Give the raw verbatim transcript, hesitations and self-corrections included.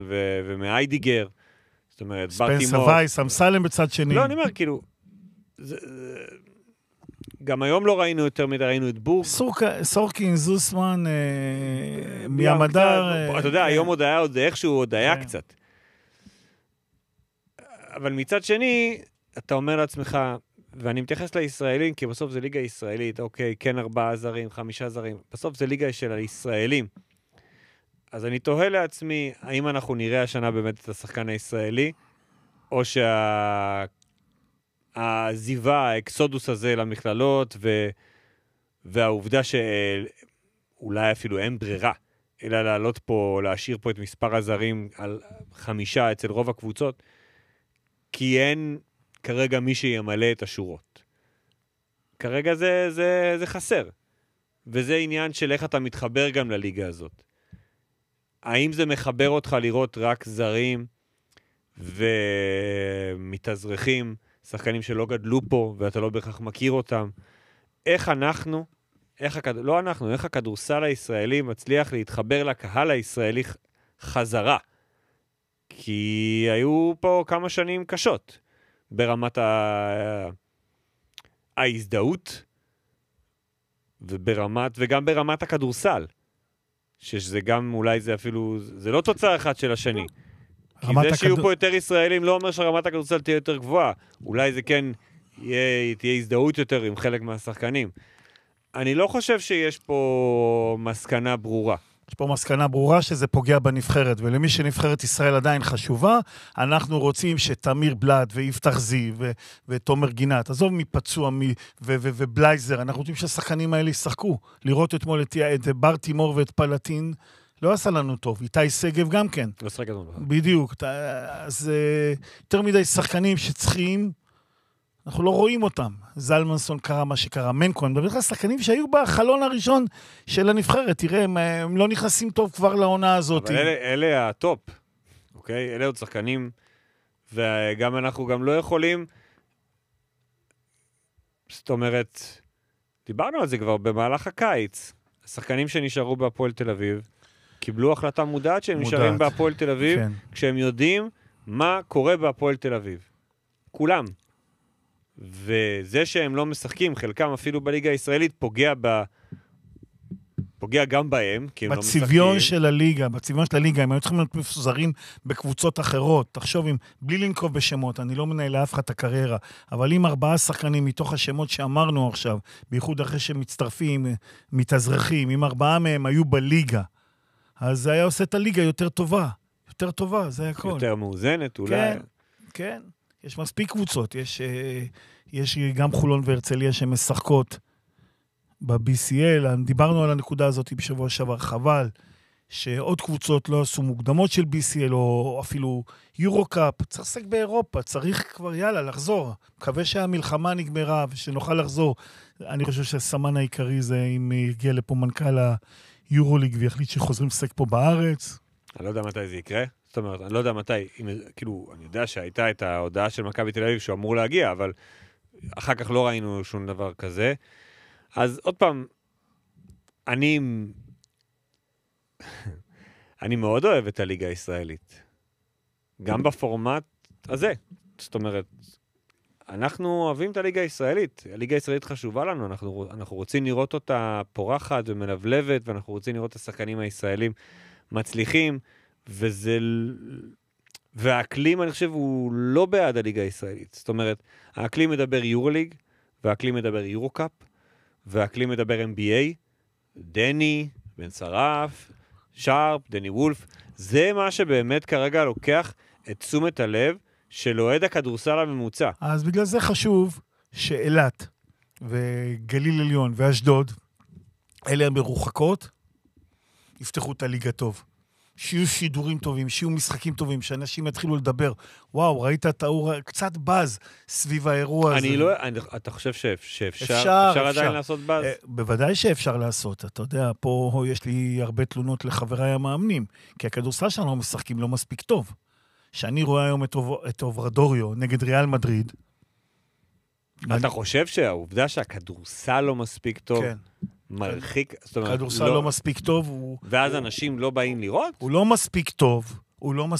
ומאיידיגר, זאת אומרת, ספנסר וייס, אמסלם בצד שני. לא, אני אומר, כאילו, גם היום לא ראינו יותר מדי, ראינו את בורג. סורקין, זוסמן, מימדר. אתה יודע, היום עוד היה, עוד איכשהו עוד היה קצת. אבל מצד שני, אתה אומר לעצמך, ואני מתייחס לישראלים, כי בסוף זה ליגה ישראלית, אוקיי, כן ארבעה זרים, חמישה זרים, בסוף זה ליגה של הישראלים. אז אני תוהה לעצמי, האם אנחנו נראה השנה באמת את השחקן הישראלי, או שהזיבה, האקסודוס הזה למכללות, ו... והעובדה שאולי אפילו אין ברירה, אלא לעלות פה, להשאיר פה את מספר הזרים על חמישה אצל רוב הקבוצות, כי אין כרגע מי שימלא את השורות. כרגע זה, זה, זה חסר. וזה עניין של איך אתה מתחבר גם לליגה הזאת. האם זה מחבר אותך לראות רק זרים ומתאזרחים, שחקנים שלא גדלו פה ואתה לא בהכרח מכיר אותם? איך אנחנו, איך הכד... לא אנחנו, איך הכדורסל הישראלי מצליח להתחבר לקהל הישראלי חזרה? כי היו פה כמה שנים קשות ברמת ה... ההזדהות וברמת, וגם ברמת הכדורסל. שזה גם, אולי זה אפילו, זה לא תוצאה אחת של השני. כי זה הכדור... שיהיו פה יותר ישראלים לא אומר שרמת הכדורסל תהיה יותר גבוהה. אולי זה כן יהיה, תהיה הזדהות יותר עם חלק מהשחקנים. אני לא חושב שיש פה מסקנה ברורה. יש פה מסקנה ברורה שזה פוגע בנבחרת, ולמי שנבחרת ישראל עדיין חשובה, אנחנו רוצים שתמיר בלאט ויפתח זיו ו- ותומר גינת, עזוב מפצוע מ- ו- ו- ובלייזר, אנחנו רוצים שהשחקנים האלה ישחקו. לראות אתמול את, את בר תימור ואת פלטין, לא עשה לנו טוב. איתי סגב גם כן. לא שחק לנו. בדיוק. אז יותר מדי שחקנים שצריכים, אנחנו לא רואים אותם. זלמנסון קרה מה שקרה, מנקו, אני מדבר לך שחקנים שהיו בחלון הראשון של הנבחרת, תראה, הם, הם לא נכנסים טוב כבר לעונה הזאת. אבל אלה, אלה הטופ, אוקיי? אלה עוד שחקנים, וגם אנחנו גם לא יכולים, זאת אומרת, דיברנו על זה כבר במהלך הקיץ, השחקנים שנשארו בהפועל תל אביב, קיבלו החלטה מודעת שהם מודעת. נשארים בהפועל תל אביב, כן. כשהם יודעים מה קורה בהפועל תל אביב. כולם. וזה שהם לא משחקים, חלקם אפילו בליגה הישראלית, פוגע ב... פוגע גם בהם, כי הם לא משחקים. בצביון של הליגה, בצביון של הליגה, הם היו צריכים להיות מפוזרים בקבוצות אחרות. תחשוב, אם, בלי לנקוב בשמות, אני לא מנהל לאף אחד את הקריירה, אבל אם ארבעה שחקנים מתוך השמות שאמרנו עכשיו, בייחוד אחרי שמצטרפים, מתאזרחים, אם ארבעה מהם היו בליגה, אז זה היה עושה את הליגה יותר טובה. יותר טובה, זה הכל. יותר מאוזנת, אולי. כן, כן. יש מספיק קבוצות, יש, יש גם חולון והרצליה שמשחקות ב-בי סי אל, דיברנו על הנקודה הזאת בשבוע שעבר, חבל שעוד קבוצות לא עשו מוקדמות של בי סי אל, או אפילו יורו-קאפ, צריך לשחק באירופה, צריך כבר יאללה לחזור, מקווה שהמלחמה נגמרה ושנוכל לחזור. אני חושב שהסמן העיקרי זה אם יגיע לפה מנכ"ל היורו-ליג ויחליט שחוזרים לשחק פה בארץ. אני לא יודע מתי זה יקרה. זאת אומרת, אני לא יודע מתי, אם, כאילו, אני יודע שהייתה את ההודעה של מכבי תל אביב שהוא אמור להגיע, אבל אחר כך לא ראינו שום דבר כזה. אז עוד פעם, אני, אני מאוד אוהב את הליגה הישראלית. גם בפורמט הזה. זאת אומרת, אנחנו אוהבים את הליגה הישראלית. הליגה הישראלית חשובה לנו, אנחנו, אנחנו רוצים לראות אותה פורחת ומלבלבת, ואנחנו רוצים לראות את השחקנים הישראלים מצליחים, וזה, והאקלים, אני חושב, הוא לא בעד הליגה הישראלית. זאת אומרת, האקלים מדבר יורוליג, והאקלים מדבר יורו-קאפ, והאקלים מדבר אם בי איי, דני, בן שרף, שרפ, דני וולף. זה מה שבאמת כרגע לוקח את תשומת הלב של אוהד הכדורסל הממוצע. אז בגלל זה חשוב שאילת וגליל עליון ואשדוד, אלה המרוחקות, יפתחו את הליגה טוב. שיהיו שידורים טובים, שיהיו משחקים טובים, שאנשים יתחילו לדבר. וואו, ראית את האור, קצת בז סביב האירוע הזה. אני לא, אני, אתה חושב שאפשר, אפשר, אפשר עדיין לעשות בז? בוודאי שאפשר לעשות. אתה יודע, פה יש לי הרבה תלונות לחבריי המאמנים, כי הכדורסל שלנו משחקים לא מספיק טוב. שאני רואה היום את, את אוברדוריו נגד ריאל מדריד. אתה אני... חושב שהעובדה שהכדורסל לא מספיק טוב, כן. מרחיק, כדורסל לא, לא מספיק טוב, הוא... ואז אנשים לא באים לראות? הוא לא מספיק טוב, הוא לא